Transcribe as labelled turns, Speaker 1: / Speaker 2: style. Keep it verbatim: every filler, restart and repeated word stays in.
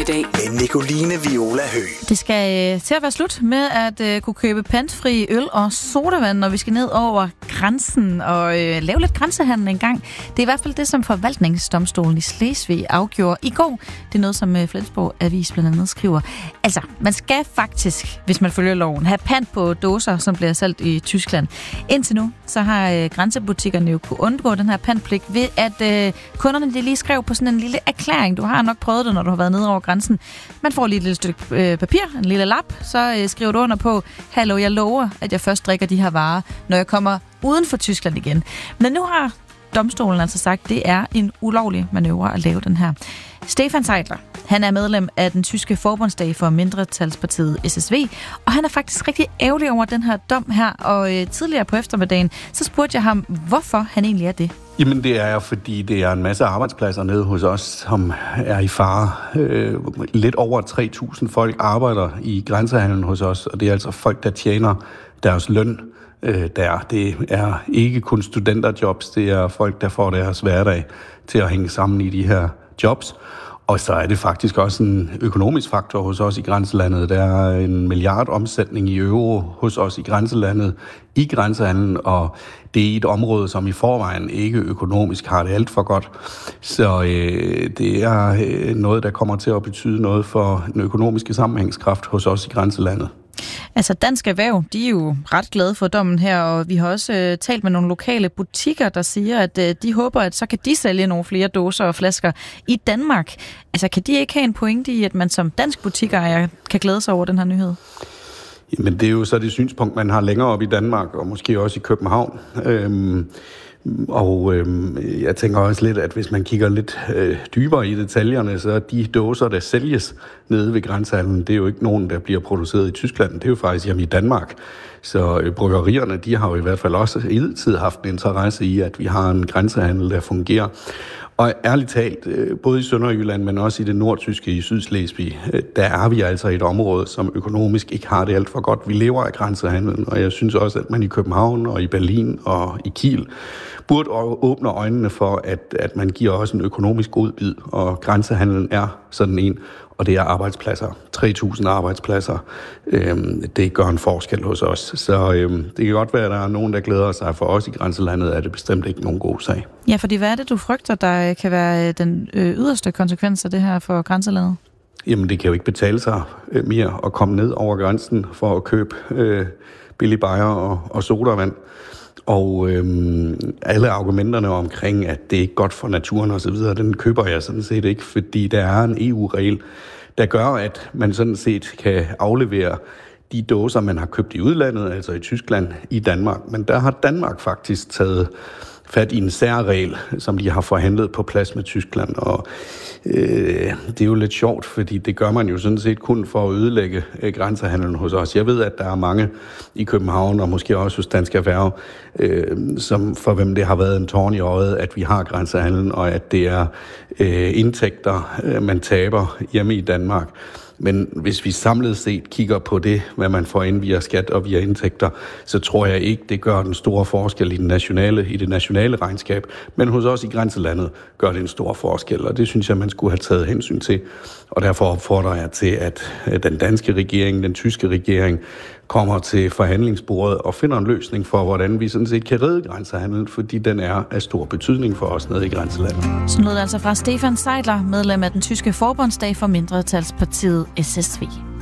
Speaker 1: eftermiddag med Nicoline Viola Høgh.
Speaker 2: Det skal øh, til at være slut med at øh, kunne købe pantfri øl og sodavand, når vi skal ned over grænsen og øh, lave lidt grænsehandel en gang. Det er i hvert fald det, som forvaltningsdomstolen i Slesvig afgjorde i går. Det er noget, som øh, Flensborg Avis blandt andet skriver. Altså, man skal faktisk, hvis man følger loven, have pant på dåser, som bliver solgt i Tyskland. Indtil nu, så har øh, grænsebutikkerne jo kunne undgå den her pantpligt ved, at øh, kunderne de lige skrev på sådan en lille erklæring. Du har nok prøvet det, når du har været nede over grænsen. Man får lige et lille stykke øh, papir, en lille lap, så øh, skriver du under på, hallo, jeg lover, at jeg først drikker de her varer, når jeg kommer uden for Tyskland igen. Men nu har domstolen altså sagt, at det er en ulovlig manøvre at lave den her. Stefan Seidler, han er medlem af den tyske forbundsdag for mindretalspartiet S S V, og han er faktisk rigtig ærgerlig over den her dom her, og øh, tidligere på eftermiddagen, så spurgte jeg ham, hvorfor han egentlig er det.
Speaker 3: Jamen det er fordi det er en masse arbejdspladser nede hos os, som er i fare. Øh, lidt over tre tusind folk arbejder i grænsehandlen hos os, og det er altså folk, der tjener deres løn øh, der. Det er ikke kun studenterjobs, det er folk, der får deres hverdag til at hænge sammen i de her jobs. Og så er det faktisk også en økonomisk faktor hos os i grænselandet. Der er en milliard omsætning i euro hos os i grænselandet, i grænsehandlen, og det er et område, som i forvejen ikke økonomisk har det alt for godt. Så øh, det er øh, noget, der kommer til at betyde noget for den økonomiske sammenhængskraft hos os i grænselandet.
Speaker 2: Altså Dansk Erhverv, de er jo ret glade for dommen her, og vi har også øh, talt med nogle lokale butikker, der siger, at øh, de håber, at så kan de sælge nogle flere dåser og flasker i Danmark. Altså kan de ikke have en pointe i, at man som dansk butiksejer kan glæde sig over den her nyhed?
Speaker 3: Jamen det er jo så det synspunkt, man har længere op i Danmark, og måske også i København. Øhm, og øhm, jeg tænker også lidt, at hvis man kigger lidt øh, dybere i detaljerne, så de dåser, der sælges nede ved grænsehandlen, det er jo ikke nogen, der bliver produceret i Tyskland. Det er jo faktisk hjemme i Danmark. Så øh, bryggerierne, de har jo i hvert fald også altid haft en interesse i, at vi har en grænsehandel, der fungerer. Og ærligt talt, både i Sønderjylland, men også i det nordtyske i Sydslesvig, der er vi altså et område, som økonomisk ikke har det alt for godt. Vi lever af grænsehandlen, og jeg synes også, at man i København og i Berlin og i Kiel burde åbne øjnene for, at, at man giver også en økonomisk godbid, og grænsehandlen er sådan en, og det er arbejdspladser. tre tusind arbejdspladser. Øhm, det gør en forskel hos os. Så øhm, det kan godt være, at der er nogen, der glæder sig. For os i grænselandet er det bestemt ikke nogen god sag.
Speaker 2: Ja, fordi hvad er det, du frygter, der kan være den yderste konsekvens af det her for grænselandet?
Speaker 3: Jamen, det kan jo ikke betale sig mere at komme ned over grænsen for at købe øh, billig bajer og, og sodavand. Og øhm, alle argumenterne omkring, at det er ikke godt for naturen og så videre, den køber jeg sådan set ikke, fordi der er en E U-regel, der gør, at man sådan set kan aflevere de dåser, man har købt i udlandet, altså i Tyskland, i Danmark. Men der har Danmark faktisk taget fat i en særregel, som de har forhandlet på plads med Tyskland. Og øh, det er jo lidt sjovt, fordi det gør man jo sådan set kun for at ødelægge øh, grænsehandlen hos os. Jeg ved, at der er mange i København, og måske også hos Dansk Erhverv, øh, som for hvem det har været en tårn i øjet, at vi har grænsehandlen, og at det er øh, indtægter, øh, man taber hjemme i Danmark. Men hvis vi samlet set kigger på det, hvad man får ind via skat og via indtægter, så tror jeg ikke, det gør den store forskel i, den nationale, i det nationale regnskab. Men hos os i grænselandet gør det en stor forskel, og det synes jeg, man skulle have taget hensyn til. Og derfor opfordrer jeg til, at den danske regering, den tyske regering, kommer til forhandlingsbordet og finder en løsning for, hvordan vi sådan set kan redde grænsehandlen, fordi den er af stor betydning for os nede i grænselandet.
Speaker 2: Så lød altså fra Stefan Seidler, medlem af den tyske forbundsdag for mindretalspartiet S S V.